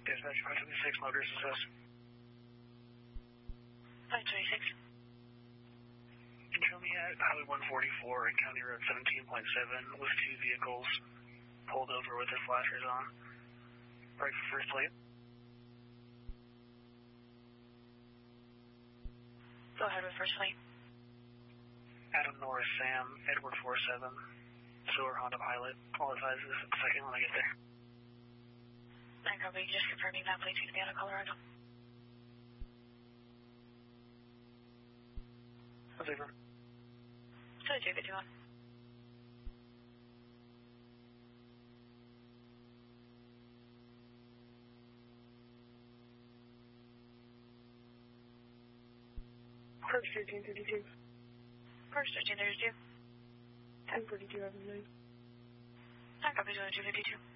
Dispatch 526, motorist assist. 526. Can you show me at Highway 144 and County Road 17.7 with two vehicles pulled over with their flashers on. Right for first plate. Go ahead with first plate. Adam Norris, Sam, Edward 47, silver Honda Pilot. All advises at the second when I get there. I copy, just confirming that plate's going to be out of Colorado. Over. So 251. First 1332. First 1332. 1042 Avenue. I copy, 252.